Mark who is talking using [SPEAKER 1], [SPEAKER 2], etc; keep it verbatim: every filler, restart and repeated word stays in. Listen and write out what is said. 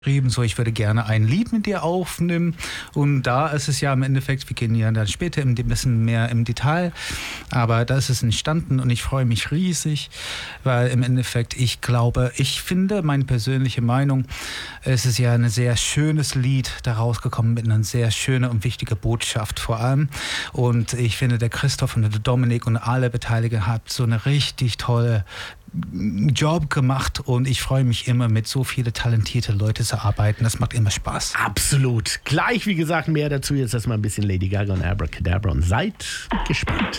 [SPEAKER 1] So, ich würde gerne ein Lied mit dir aufnehmen, und da ist es ja im Endeffekt, wir gehen ja dann später ein bisschen mehr im Detail, aber da ist es entstanden und ich freue mich riesig, weil im Endeffekt, ich glaube, ich finde, meine persönliche Meinung, es ist ja ein sehr schönes Lied da rausgekommen mit einer sehr schönen und wichtigen Botschaft vor allem, und ich finde, der Christoph und der Dominik und alle Beteiligten haben so eine richtig tolle Job gemacht, und ich freue mich immer, mit so vielen talentierten Leuten zu arbeiten. Das macht immer Spaß.
[SPEAKER 2] Absolut. Gleich, wie gesagt, mehr dazu. Jetzt erstmal ein bisschen Lady Gaga und Abracadabra und seid gespannt.